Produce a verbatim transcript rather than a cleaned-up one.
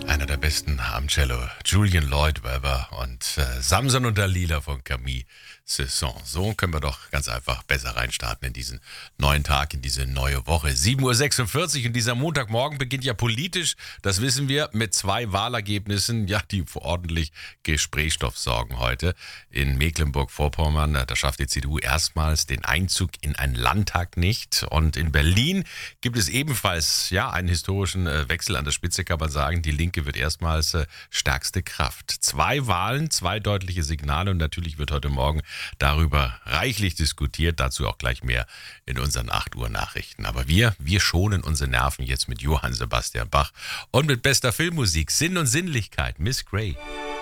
Einer der besten am Cello, Julian Lloyd Webber und äh, Samson und Dalila von Camille Saison. So können wir doch ganz einfach besser reinstarten in diesen neuen Tag, in diese neue Woche. sieben Uhr sechsundvierzig und dieser Montagmorgen beginnt ja politisch, das wissen wir, mit zwei Wahlergebnissen, ja, die für ordentlich Gesprächsstoff sorgen heute. In Mecklenburg-Vorpommern, da schafft die C D U erstmals den Einzug in einen Landtag nicht. Und in Berlin gibt es ebenfalls, ja, einen historischen äh, Wechsel an der Spitze, kann man sagen. Die Linke wird erstmals äh, stärkste Kraft. Zwei Wahlen, zwei deutliche Signale und natürlich wird heute Morgen darüber reichlich diskutiert. Dazu auch gleich mehr in unseren acht Uhr Nachrichten. Aber wir, wir schonen unsere Nerven jetzt mit Johann Sebastian Bach und mit bester Filmmusik, Sinn und Sinnlichkeit, Miss Grey.